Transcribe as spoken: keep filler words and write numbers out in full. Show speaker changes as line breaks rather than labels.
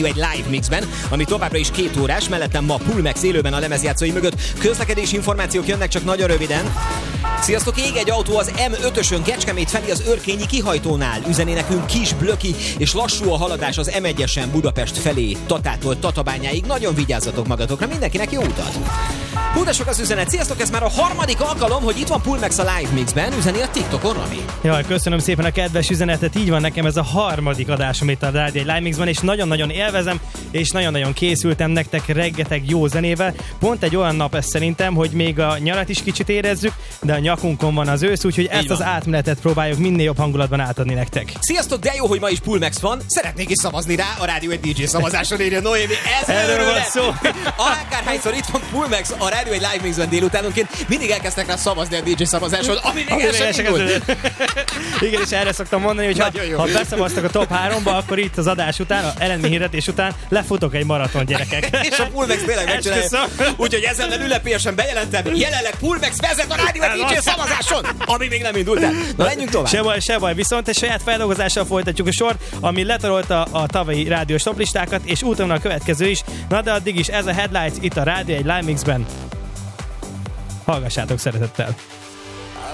egy live mixben, ami továbbra is két órás, mellettem ma Pulmex élőben a lemezjátszói mögött. Közlekedési információk jönnek csak nagyon röviden. Sziasztok, ég egy autó az em ötösön Kecskemét felé az Örkényi kihajtónál. Üzeni nekünk Kis Blöki, és lassú a haladás az em egyesen Budapest felé, Tatától Tatabányáig. Nagyon vigyázzatok magatokra, mindenkinek jó utat! Hú, de sok az üzenet. Sziasztok, ez már a harmadik alkalom, hogy itt van Pulmex a live mixben, üzeni a TikTokon, Rami.
Jaj, köszönöm szépen a kedves üzenetet, így van, nekem ez a harmadik adásom itt a Rádió Live Mixben, és nagyon-nagyon élvezem, és nagyon-nagyon készültem nektek rengeteg jó zenével. Pont egy olyan nap ez szerintem, hogy még a nyarat is kicsit érezzük, de a nyakunkon van az ősz, úgyhogy ezt az átmenetet próbáljuk minél jobb hangulatban átadni nektek.
Sziasztok, de jó, hogy ma is Pulmex van. Szeretnék is szavazni rá, a Rádió egy dé dzsé szavazáson írja Noémi. Ez erről van szó. Akárhányszor itt van Pulmex a Rádió egy Live Mixben délutánonként, mindig elkezdtek rá szavazni a dé dzsé szavazáson, ami még el sem indult.
Igen, és erre szoktam mondani, hogy ha, ha beszavaztak a top háromba, akkor itt az adás után, a eredmény hirdetés után lefutok egy maraton, gyerekek.
És a Pulmex tényleg megcsinálja. Úgyhogy ezzel ünnepélyesen bejelentem, jelenleg Pulmex vezet a Rádió egy dé dzsé szavazáson, ami még nem indult el. Na, menjünk tovább.
Se baj, se baj, viszont egy saját feldolgozással folytatjuk a sort, ami letarolta a tavalyi rádiós toplistákat, és úton a következő is. Na de addig is ez a Headlights itt a Rádió egy Live Mixben. Hallgassátok szeretettel.